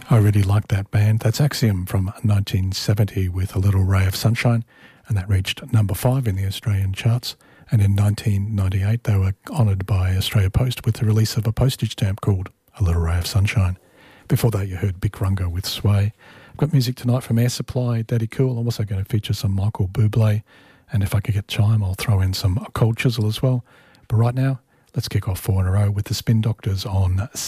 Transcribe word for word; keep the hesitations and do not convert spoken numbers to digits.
I really like that band. That's Axiom from nineteen seventy with A Little Ray of Sunshine, and that reached number five in the Australian charts. And in nineteen ninety-eight, they were honoured by Australia Post with the release of a postage stamp called A Little Ray of Sunshine. Before that, you heard Big Runga with Sway. I've got music tonight from Air Supply, Daddy Cool. I'm also going to feature some Michael Bublé, and if I could get time, I'll throw in some Cold Chisel as well. But right now, let's kick off four in a row with the Spin Doctors on